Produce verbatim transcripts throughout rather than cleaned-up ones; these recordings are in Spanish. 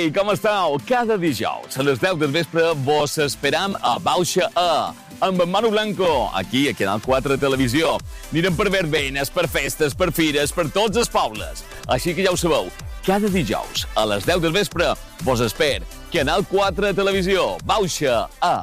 Ei, com esteu? Cada dijous a les deu del vespre vos esperam a Bauxa A, amb en Manu Blanco, aquí a Canal quatre Televisió. Anirem per verbenes, per festes, per fires, per tots els pobles. Així que ja ho sabeu, cada dijous a les deu del vespre vos esper. Canal quatre Televisió, Bauxa A.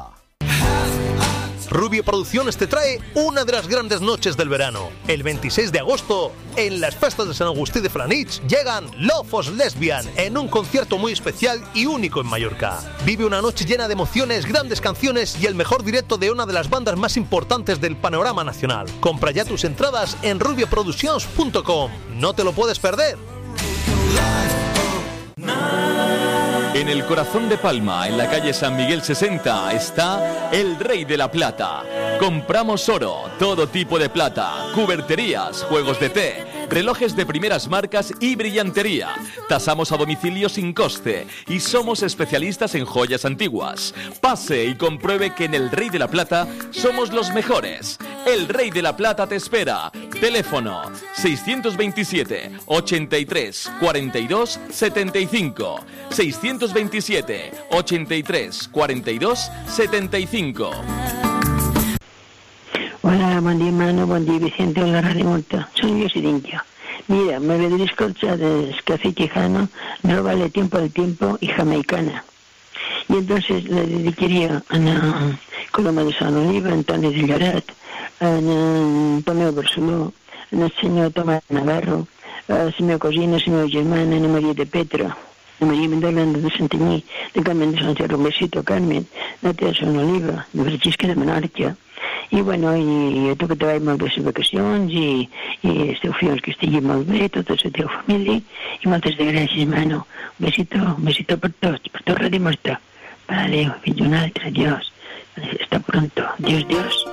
Rubio Producciones te trae una de las grandes noches del verano. El veintiséis de agosto, en las fiestas de San Agustín de Franich, llegan Lofos Lesbian en un concierto muy especial y único en Mallorca. Vive una noche llena de emociones, grandes canciones y el mejor directo de una de las bandas más importantes del panorama nacional. Compra ya tus entradas en rubio productions punto com. No te lo puedes perder. En el corazón de Palma, en la calle San Miguel sesenta, está El Rey de la Plata. Compramos oro, todo tipo de plata, cuberterías, juegos de té, relojes de primeras marcas y brillantería. Tasamos a domicilio sin coste y somos especialistas en joyas antiguas. Pase y compruebe que en El Rey de la Plata somos los mejores. El Rey de la Plata te espera. Teléfono seiscientos veintisiete, ochenta y tres, cuarenta y dos, setenta y cinco. seiscientos veintisiete, ochenta y tres, cuarenta y dos, setenta y cinco. Hola, buen día, Manu, buen día, Vicente, hola, Radio Monta. Soy yo, Sirincho. Mira, me vendré escuchar de Café Quijano, No vale tiempo al tiempo y Jamaicana. Y entonces le dedicaría a la Coloma de San Oliva, Antonio de Lloret, a Tomeu Barceló, al señor Tomás Navarro, a la meva cosina, a la meva germana, Ana María de Petra, a María Mendola de Santanyí, de Carmen de Santiago, un besito, Carmen, de Tea San Oliva, de Francisca de Menorca. I, bueno, i a tu que treballis molt bé les vacacions i, i els teus fills que estiguin molt bé, tota la teva família, i moltes de gràcies, Manu. Un besito, un besito per tots, per tot Radio Morta. Adéu, fins un altre, adiós. Hasta pronto. Dios, Dios.